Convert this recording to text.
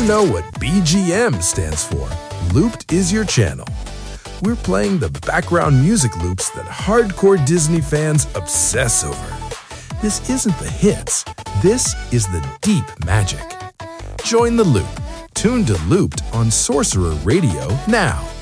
you know what BGM stands for? Looped is your channel. We're playing the background music loops that hardcore Disney fans obsess over. This isn't the hits. This is the deep magic. Join the loop. Tune to Looped on Sorcerer Radio now.